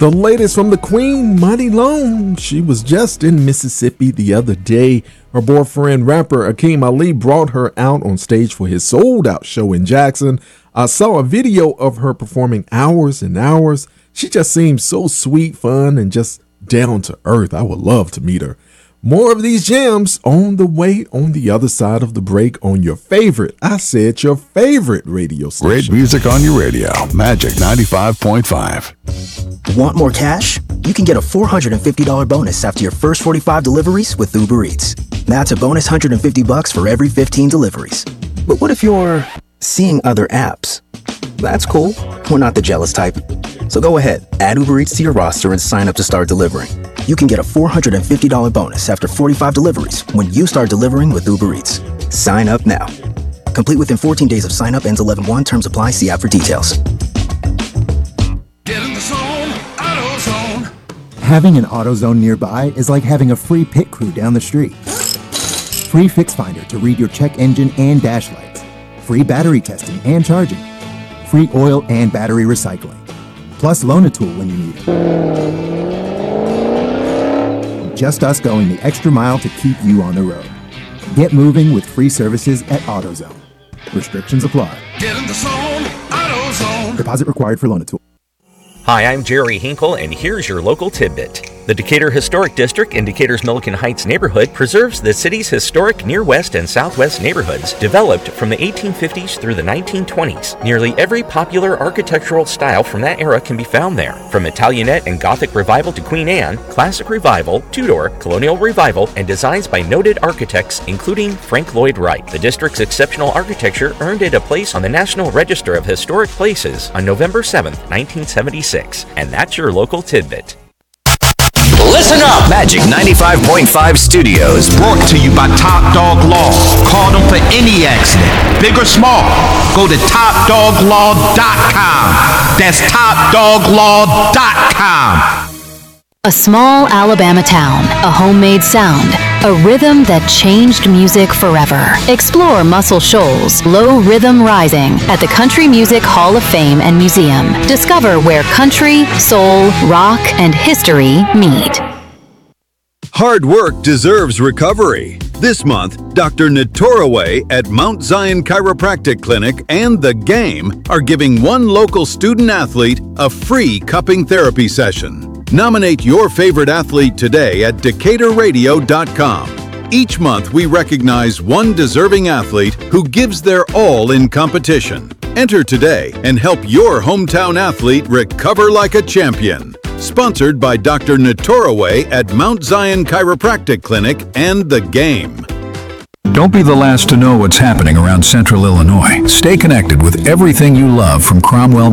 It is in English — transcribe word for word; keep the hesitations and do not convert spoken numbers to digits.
The latest from the Queen, Money Long. She was just in Mississippi the other day. Her boyfriend, rapper Akeem Ali, brought her out on stage for his sold out show in Jackson. I saw a video of her performing hours and hours. She just seems so sweet, fun, and just down to earth. I would love to meet her. More of these gems on the way on the other side of the break on your favorite, I said your favorite radio station. Great music on your radio. Magic ninety-five point five. Want more cash? You can get a four hundred fifty dollars bonus after your first forty-five deliveries with Uber Eats. That's a bonus one hundred fifty bucks for every fifteen deliveries. But what if you're seeing other apps? That's cool. We're not the jealous type. So go ahead, add Uber Eats to your roster and sign up to start delivering. You can get a four hundred fifty dollars bonus after forty-five deliveries when you start delivering with Uber Eats. Sign up now. Complete within fourteen days of sign up, ends eleven one. Terms apply. See app for details. Get in the zone, AutoZone. Having an AutoZone nearby is like having a free pit crew down the street. Free Fix Finder to read your check engine and dash lights. Free battery testing and charging. Free oil and battery recycling. Plus loan a tool when you need it. Just us going the extra mile to keep you on the road. Get moving with free services at AutoZone. Restrictions apply. Get in the zone, AutoZone. Deposit required for loan a tool. Hi, I'm Jerry Hinkle, and here's your local tidbit. The Decatur Historic District in Decatur's Milliken Heights neighborhood preserves the city's historic near west and southwest neighborhoods developed from the eighteen fifties through the nineteen twenties. Nearly every popular architectural style from that era can be found there. From Italianate and Gothic Revival to Queen Anne, Classic Revival, Tudor, Colonial Revival, and designs by noted architects including Frank Lloyd Wright. The district's exceptional architecture earned it a place on the National Register of Historic Places on November seventh, nineteen seventy-six. And that's your local tidbit. Listen up! Magic ninety-five point five Studios. Brought to you by Top Dog Law. Call them for any accident, big or small. Go to top dog law dot com. That's top dog law dot com. A small Alabama town, a homemade sound, a rhythm that changed music forever. Explore Muscle Shoals, Low Rhythm Rising at the Country Music Hall of Fame and Museum. Discover where country, soul, rock, and history meet. Hard work deserves recovery. This month, Doctor Natoraway at Mount Zion Chiropractic Clinic and The Game are giving one local student athlete a free cupping therapy session. Nominate your favorite athlete today at decatur radio dot com. Each month, we recognize one deserving athlete who gives their all in competition. Enter today and help your hometown athlete recover like a champion. Sponsored by Doctor Natoraway at Mount Zion Chiropractic Clinic and The Game. Don't be the last to know what's happening around Central Illinois. Stay connected with everything you love from Cromwell